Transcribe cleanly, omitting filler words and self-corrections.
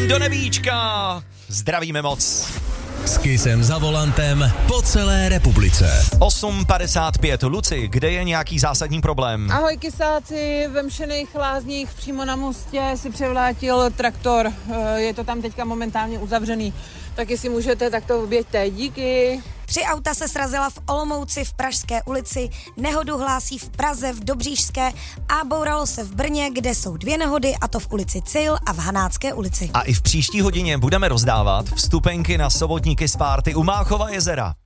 Letím do nebíčka. Zdravíme moc. S Kissem za volantem po celé republice. 8:55. Luci, kde je nějaký zásadní problém? Ahoj kysáci, ve Mšených Lázních přímo na mostě si převlátil traktor. Je to tam teďka momentálně uzavřený. Tak jestli můžete, tak to objeďte. Díky. 3 auta se srazila v Olomouci v Pražské ulici, nehodu hlásí v Praze v Dobříšské a bouralo se v Brně, kde jsou 2 nehody, a to v ulici Cil a v Hanácké ulici. A i v příští hodině budeme rozdávat vstupenky na sobotní Kiss Party u Máchova jezera.